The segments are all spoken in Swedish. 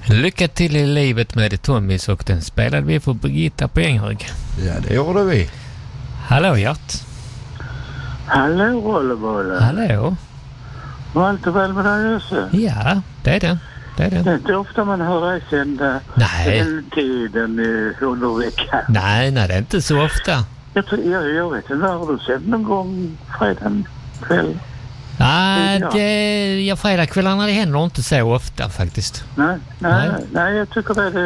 Lycka till i livet med Tommys, och den spelade vi för Birgitta på Enghög. Ja, det gjorde vi. Hallå Gert. Hallå Rollerbolle. Hallå. Var allt väl med dig Jösse? Ja, det är det. Det är inte ofta man hör dig sända den tiden under veckan. Nej, det är inte så ofta. Jag vet inte, när du sänt någon gång fredag kväll? Nej, fredagskvällarna det händer inte så ofta faktiskt. Nej, jag tycker det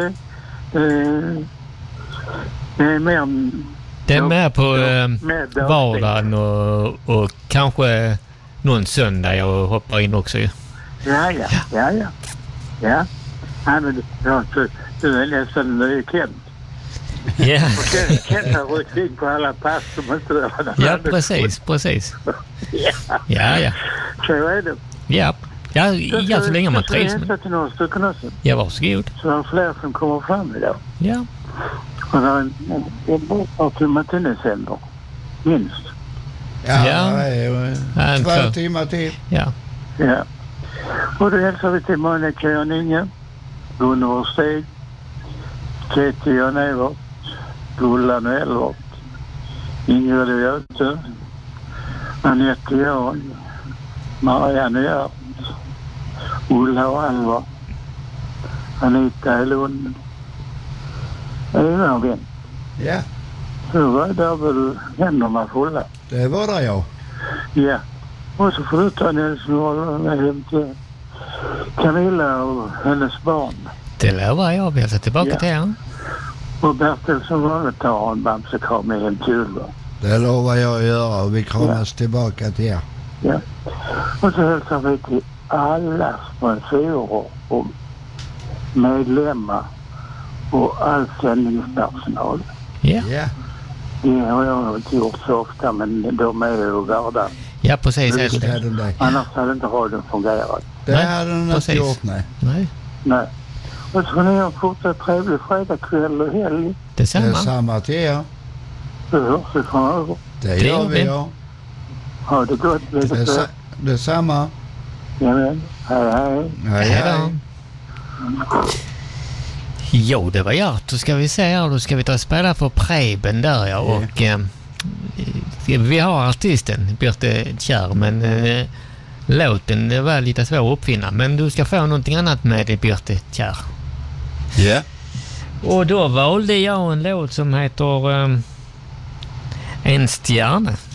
är mer... Det är mer på vardagen och kanske någon söndag jag hoppar in också. Ja. Men du är nästan Kent. Ja. Och Kent har ryckt in på alla pass som inte det var. Ja, precis. Ja. Så är det. Ja, så länge man trivs. Jag ska till några stycken också. Ja, varsågod. Så det är fler som kommer fram idag. Ja. Och det är ett par timmar till ni sänder. Minst. Ja. 2 timmar till. Ja. Och då hälsar vi till Monica Jan-Inge, Gunnar Steg, Katie Jan-Evert, Gullan och Elvert, Ingrid och Göte, Anette Jan, Marianne Gert, Ulla och Alva, Anita i Lund. Är det någon vän? Ja. Så var det väl händerna fulla. Det var det, ja. Ja. Och så får du ta Nilsson hem till Camilla och hennes barn. Det lovar jag. Vi hälsar tillbaka till er. Och Bertil som vanligt tar en bamsekram med hem till Ulva. Det lovar jag att göra, och vi kramas tillbaka till er. Ja. Och så hälsar vi till alla sponsorer och medlemmar och all sändningspersonal. Ja. Det har jag inte gjort så ofta, men de är ju värda. Ja, precis. Annars hade inte radion fungerat. Det hade den inte gjort, nej. Och så får ni ha en fortsatt trevlig fredagkväll och helg. Detsamma till er. Det hörs vi framöver. Det gör vi, ja. Ha det gott. Detsamma. Jamen, hej. Jo, det var Gert. Då ska vi se här. Då ska vi ta och spela för Preben där, ja. Och vi har artisten Birte Kjär, men låten det var lite svår att uppfinna. Men du ska få någonting annat med Birte Kjär. Ja. Och då valde jag en låt som heter En stjärna.